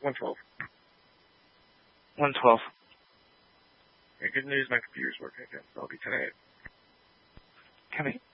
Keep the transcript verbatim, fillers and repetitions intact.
one twelve. one twelve. Yeah, good news, my computer's working again, so I'll be ten eight. ten eight.